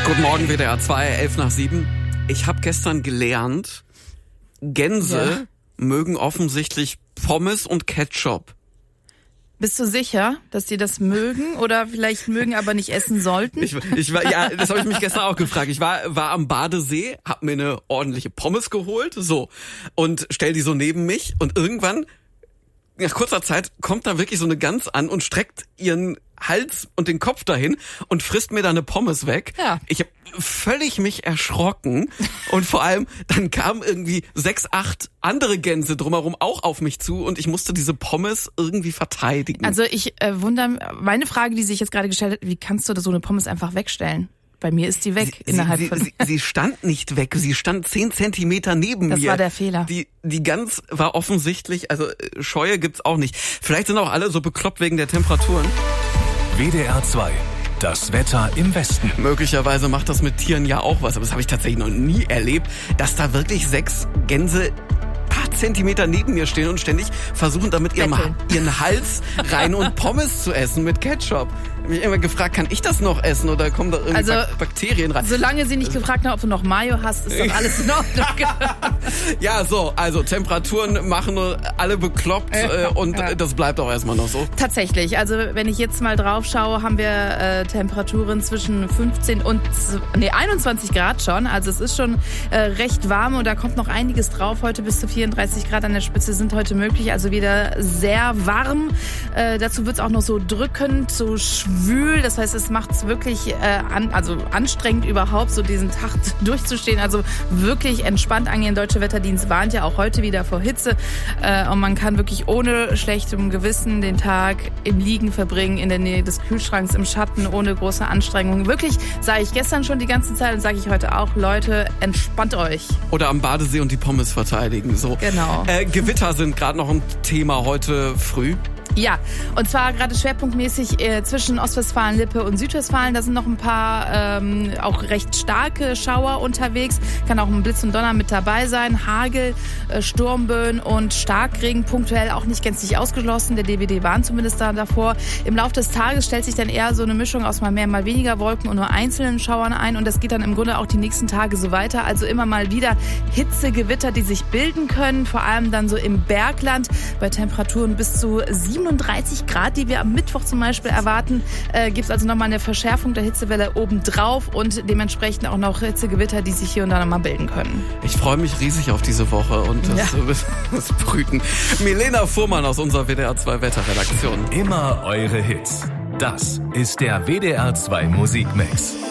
Guten Morgen, WDR 2, 11:07. Ich habe gestern gelernt, Gänse mögen offensichtlich Pommes und Ketchup. Bist du sicher, dass die das mögen oder vielleicht mögen, aber nicht essen sollten? Das habe ich mich gestern auch gefragt. Ich war am Badesee, hab mir eine ordentliche Pommes geholt, und stell die so neben mich und irgendwann, nach kurzer Zeit, kommt da wirklich so eine Gans an und streckt ihren Hals und den Kopf dahin und frisst mir da eine Pommes weg. Ja. Ich habe völlig mich erschrocken und vor allem dann kamen irgendwie 6, 8 andere Gänse drumherum auch auf mich zu und ich musste diese Pommes irgendwie verteidigen. Also ich meine Frage, die sich jetzt gerade gestellt hat, wie kannst du da so eine Pommes einfach wegstellen? Bei mir ist die weg Sie stand nicht weg, sie stand 10 Zentimeter neben mir. Das war der Fehler. Die Gans war offensichtlich, also Scheue gibt's auch nicht. Vielleicht sind auch alle so bekloppt wegen der Temperaturen. WDR 2, das Wetter im Westen. Möglicherweise macht das mit Tieren ja auch was, aber das habe ich tatsächlich noch nie erlebt, dass da wirklich 6 Gänse paar Zentimeter neben mir stehen und ständig versuchen, damit ihren Hals rein und Pommes zu essen mit Ketchup. Ich habe mich immer gefragt, kann ich das noch essen oder kommen da irgendwie Bakterien rein? Solange sie nicht gefragt haben, ob du noch Mayo hast, ist doch alles in Ordnung. Ja, also Temperaturen machen alle bekloppt das bleibt auch erstmal noch so. Tatsächlich, also wenn ich jetzt mal drauf schaue, haben wir Temperaturen zwischen 15 und 21 Grad schon. Also es ist schon recht warm und da kommt noch einiges drauf. Heute bis zu 34 Grad an der Spitze sind heute möglich, also wieder sehr warm. Dazu wird es auch noch so drückend, so schwül. Das heißt, es macht es wirklich anstrengend überhaupt, so diesen Tag durchzustehen. Also wirklich entspannt angehen. Deutsche Wetterdienst warnt ja auch heute wieder vor Hitze. Und man kann wirklich ohne schlechtem Gewissen den Tag im Liegen verbringen, in der Nähe des Kühlschranks, im Schatten, ohne große Anstrengungen. Wirklich, sage ich gestern schon die ganze Zeit und sage ich heute auch, Leute, entspannt euch. Oder am Badesee und die Pommes verteidigen. So. Genau. Gewitter sind gerade noch ein Thema heute früh. Ja, und zwar gerade schwerpunktmäßig zwischen Ostwestfalen, Lippe und Südwestfalen. Da sind noch ein paar auch recht starke Schauer unterwegs. Kann auch ein Blitz und Donner mit dabei sein. Hagel, Sturmböen und Starkregen punktuell auch nicht gänzlich ausgeschlossen. Der DWD warnt zumindest davor. Im Laufe des Tages stellt sich dann eher so eine Mischung aus mal mehr, mal weniger Wolken und nur einzelnen Schauern ein. Und das geht dann im Grunde auch die nächsten Tage so weiter. Also immer mal wieder Hitzegewitter, die sich bilden können. Vor allem dann so im Bergland bei Temperaturen bis zu 37 Grad, die wir am Mittwoch zum Beispiel erwarten, gibt es also nochmal eine Verschärfung der Hitzewelle obendrauf und dementsprechend auch noch Hitzegewitter, die sich hier und da nochmal bilden können. Ich freue mich riesig auf diese Woche und das Brüten. Milena Fuhrmann aus unserer WDR 2 Wetterredaktion. Immer eure Hits. Das ist der WDR 2 Musikmix.